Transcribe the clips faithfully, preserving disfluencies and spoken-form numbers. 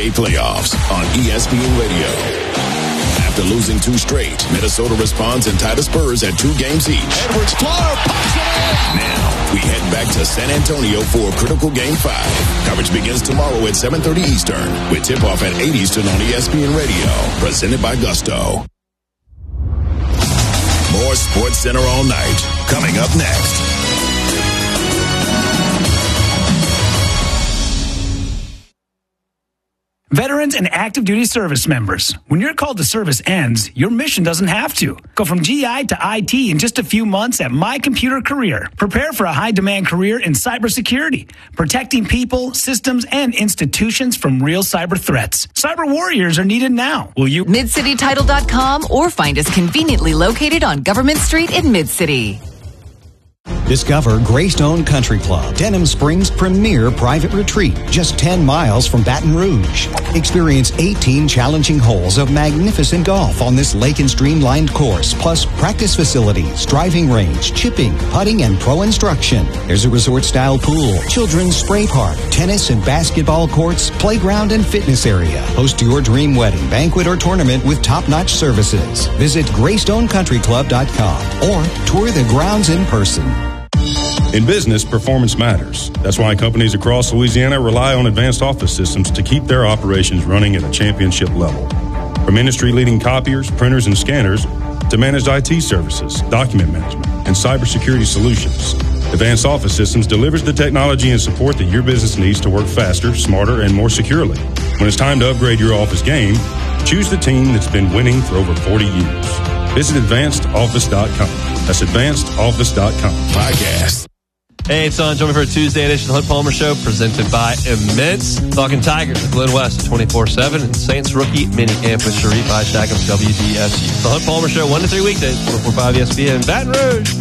A playoffs on E S P N Radio. After losing two straight, Minnesota responds and tied the Spurs at two games each. Edwards, floor, pops it in. Now, we head back to San Antonio for a critical Game five. Coverage begins tomorrow at seven thirty Eastern with tip-off at eight Eastern on E S P N Radio. Presented by Gusto. More Sports Center all night. Coming up next. Veterans and active duty service members, when your call to service ends, your mission doesn't have to. Go from G I to I T in just a few months at My Computer Career. Prepare for a high-demand career in cybersecurity, protecting people, systems, and institutions from real cyber threats. Cyber warriors are needed now. Will you? mid city title dot com or find us conveniently located on Government Street in Mid-City. Discover Greystone Country Club, Denham Springs' premier private retreat, just ten miles from Baton Rouge. Experience eighteen challenging holes of magnificent golf on this lake and stream-lined course, plus practice facilities, driving range, chipping, putting, and pro instruction. There's a resort-style pool, children's spray park, tennis and basketball courts, playground and fitness area. Host your dream wedding, banquet, or tournament with top-notch services. Visit greystone country club dot com or tour the grounds in person. In business, performance matters. That's why companies across Louisiana rely on advanced office systems to keep their operations running at a championship level. From industry-leading copiers, printers, and scanners to managed I T services, document management, and cybersecurity solutions, Advanced Office Systems delivers the technology and support that your business needs to work faster, smarter, and more securely. When it's time to upgrade your office game, choose the team that's been winning for over forty years. Visit advanced office dot com. That's advanced office dot com. Podcast. Hey, it's on. Join me for a Tuesday edition of the Hunt Palmer Show, presented by Immense. Talking Tigers with Glenn West, twenty-four seven, and Saints rookie mini camp with Sharif Ishaq of W D S U. The Hunt Palmer Show, one to three weekdays, four four five E S P N, Baton Rouge.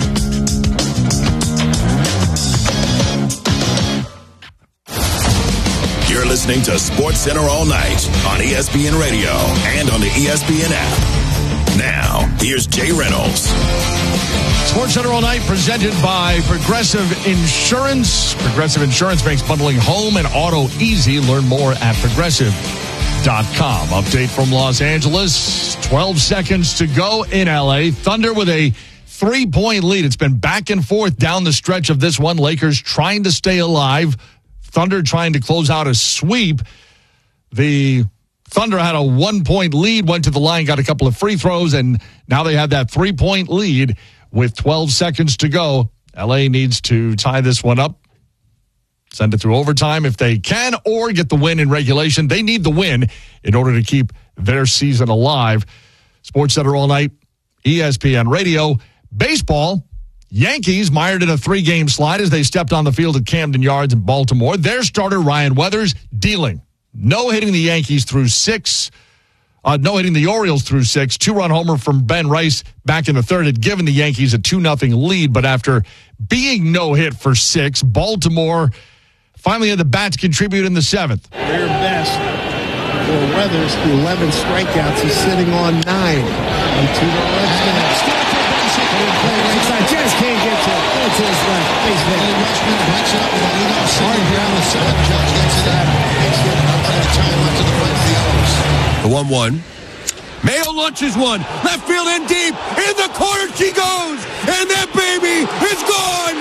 You're listening to Sports Center all night on E S P N Radio and on the E S P N app. Now, here's Jay Reynolds. Sports Center all night presented by Progressive Insurance. Progressive Insurance makes bundling home and auto easy. Learn more at progressive dot com. Update from Los Angeles. twelve seconds to go in L A. Thunder with a three-point lead. It's been back and forth down the stretch of this one. Lakers trying to stay alive. Thunder trying to close out a sweep. The Thunder had a one-point lead, went to the line, got a couple of free throws, and now they have that three-point lead with twelve seconds to go. L A needs to tie this one up, send it through overtime if they can, or get the win in regulation. They need the win in order to keep their season alive. Sports Center all night, E S P N Radio. Baseball, Yankees mired in a three-game slide as they stepped on the field at Camden Yards in Baltimore. Their starter, Ryan Weathers, dealing. No hitting the Yankees through six. Uh, no hitting the Orioles through six. Two-run homer from Ben Rice back in the third had given the Yankees a two nothing lead. But after being no hit for six, Baltimore finally had the bats contribute in the seventh. Their best for Weathers, eleven strikeouts. He's sitting on nine. And to the left now. Just can't get to it. Go to his left. Face it. Rushman backs up with a leadoff single down the seventh. Judge gets it out. Makes it up at a time up to the front of the Elves. The one one. Mayo launches one. Left field in deep. In the corner she goes. And that baby is gone.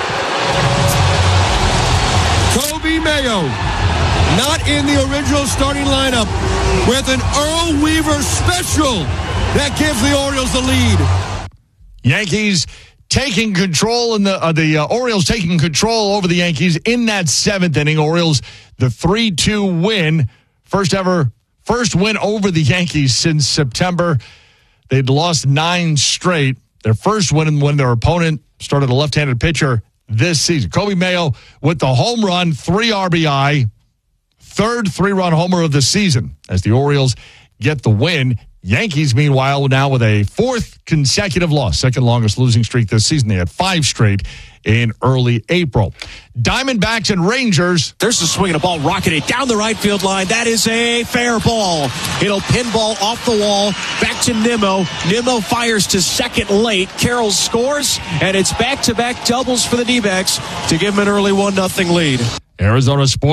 Kobe Mayo, not in the original starting lineup, with an Earl Weaver special that gives the Orioles the lead. Yankees taking control, and the uh, the uh, Orioles taking control over the Yankees in that seventh inning. Orioles, the three two win. First ever, first win over the Yankees since September. They'd lost nine straight. Their first win when their opponent started a left-handed pitcher this season. Kobe Mayo with the home run, three R B I, third three-run homer of the season as the Orioles get the win. Yankees, meanwhile, now with a fourth consecutive loss, second longest losing streak this season. They had five straight in early April. Diamondbacks and Rangers. There's a swing and a ball rocketed down the right field line. That is a fair ball. It'll pinball off the wall. Back to Nimmo. Nimmo fires to second late. Carroll scores, and it's back-to-back doubles for the D-backs to give them an early one nothing lead. Arizona Sports.